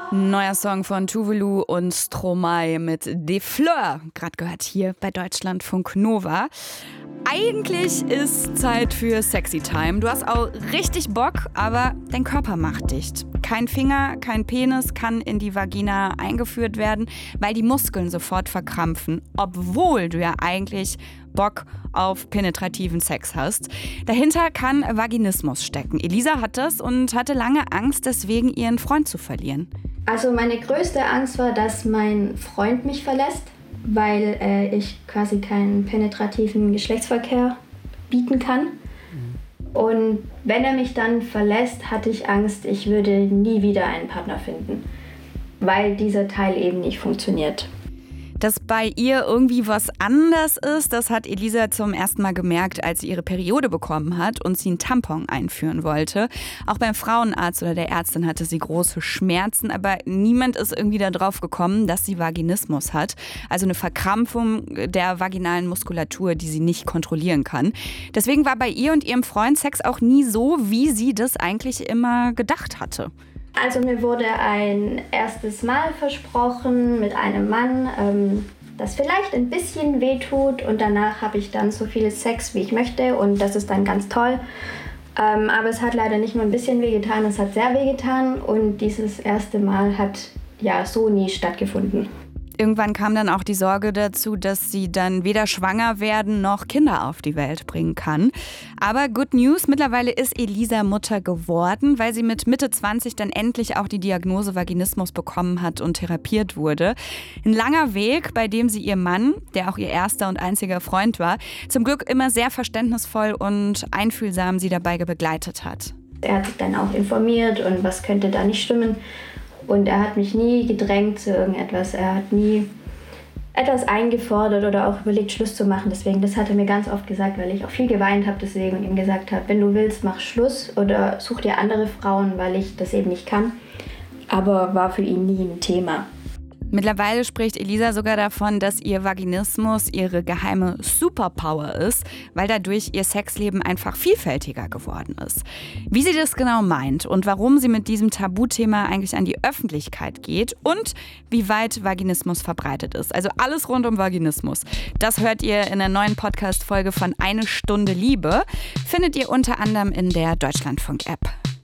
Neuer Song von Tuvalu und Stromae mit Des Fleurs, gerade gehört hier bei Deutschlandfunk Nova. Eigentlich ist Zeit für Sexy Time. Du hast auch richtig Bock, aber dein Körper macht dicht. Kein Finger, kein Penis kann in die Vagina eingeführt werden, weil die Muskeln sofort verkrampfen, obwohl du ja eigentlich Bock auf penetrativen Sex hast. Dahinter kann Vaginismus stecken. Elisa hat das und hatte lange Angst, deswegen ihren Freund zu verlieren. Also meine größte Angst war, dass mein Freund mich verlässt, weil ich quasi keinen penetrativen Geschlechtsverkehr bieten kann. Und wenn er mich dann verlässt, hatte ich Angst, ich würde nie wieder einen Partner finden, weil dieser Teil eben nicht funktioniert. Dass bei ihr irgendwie was anders ist, das hat Elisa zum ersten Mal gemerkt, als sie ihre Periode bekommen hat und sie einen Tampon einführen wollte. Auch beim Frauenarzt oder der Ärztin hatte sie große Schmerzen, aber niemand ist irgendwie darauf gekommen, dass sie Vaginismus hat. Also eine Verkrampfung der vaginalen Muskulatur, die sie nicht kontrollieren kann. Deswegen war bei ihr und ihrem Freund Sex auch nie so, wie sie das eigentlich immer gedacht hatte. Also mir wurde ein erstes Mal versprochen mit einem Mann, das vielleicht ein bisschen wehtut und danach habe ich dann so viel Sex, wie ich möchte und das ist dann ganz toll. Aber es hat leider nicht nur ein bisschen wehgetan, es hat sehr wehgetan und dieses erste Mal hat ja so nie stattgefunden. Irgendwann kam dann auch die Sorge dazu, dass sie dann weder schwanger werden noch Kinder auf die Welt bringen kann. Aber good news, mittlerweile ist Elisa Mutter geworden, weil sie mit Mitte 20 dann endlich auch die Diagnose Vaginismus bekommen hat und therapiert wurde. Ein langer Weg, bei dem sie ihr Mann, der auch ihr erster und einziger Freund war, zum Glück immer sehr verständnisvoll und einfühlsam sie dabei begleitet hat. Er hat sich dann auch informiert und was könnte da nicht stimmen. Und er hat mich nie gedrängt zu irgendetwas. Er hat nie etwas eingefordert oder auch überlegt, Schluss zu machen. Deswegen, das hat er mir ganz oft gesagt, weil ich auch viel geweint habe deswegen und ihm gesagt habe, wenn du willst, mach Schluss oder such dir andere Frauen, weil ich das eben nicht kann. Aber war für ihn nie ein Thema. Mittlerweile spricht Elisa sogar davon, dass ihr Vaginismus ihre geheime Superpower ist, weil dadurch ihr Sexleben einfach vielfältiger geworden ist. Wie sie das genau meint und warum sie mit diesem Tabuthema eigentlich an die Öffentlichkeit geht und wie weit Vaginismus verbreitet ist. Also alles rund um Vaginismus. Das hört ihr in der neuen Podcast-Folge von Eine Stunde Liebe. Findet ihr unter anderem in der Deutschlandfunk-App.